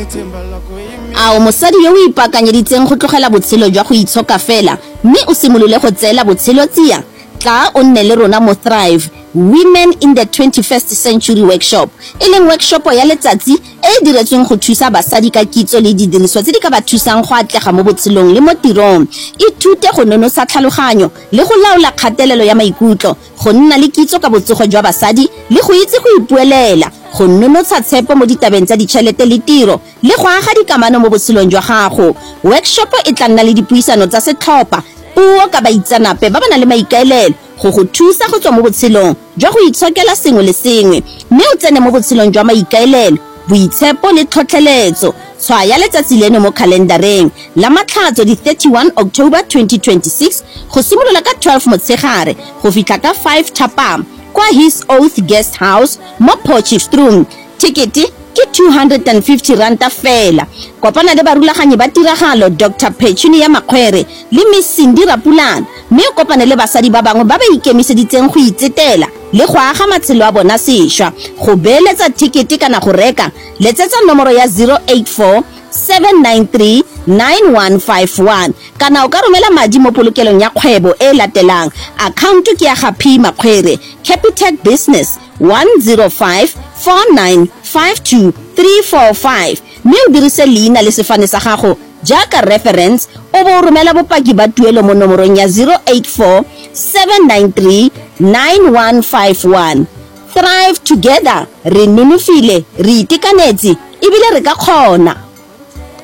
a o mosadi yo o ipaakanyeditseng go tlogela botshelo jwa go itshoka fela mme o simolole go tseela botshelo tsia? Tla o nne le rona mo Thrive Women in the 21st Century Workshop, e leng workshop ya letsatsi e e diretsweng go thusa basadi ka kitso le didiriswa tse di ka ba thusang go atlega mo botshelong le mo tirong. Ithute go nonosa tlhaloganyo le go laola kgatelelo ya maikutlo, go nna le kitso ka botsogo jwa basadi le go itse go ipuelela, go nonotsha tshepo mo ditabeng tsa ditšhelete le tiro le go aga dikamano mo botshelong jwa gago. Workshop e tla nna le dipuisano tsa setlhopha, puo ka baitsanape ba ba nang le maikaelelo go go thusa go tswa mo botshelong jwa go itshokela sengwe le sengwe mme o tsene mo botshelong jwa maikaelelo, boitshepo le tlhotlheletso. Tshwaya letsatsi leno mo kalendareng la Matlhatso di 31 October 2026 go simolola ka 12 Motshegare go fitlha ka 5 Thapama kwa His Oath Guest House mo Potchefstroom. Tikete ke 250 ranta fela. Kopana le barulaganyi ba tiragalo Dr. Petunia Makgwere le Miss Cindy Rapulana mme o kopane le basadi ba bangwe ba ba ikemiseditseng go itsetela le go aga matshelo a bona sešwa. Go beeletsa tikete kana go reka, letsetsa nomoro ya 084-793-9151 kana o ka romela madi mo polokelong ya kgwebo e latelang. Account ke ya Happy Makgwere, Capitec Business 1054952-345 mme o dirise leina le sefane sa gago jaaka reference o bo romela bopaki ba tuelo mo nomorong ya 084-793-9151. Thrive together, re nonofile, re itekanetse ebile re ka kgona.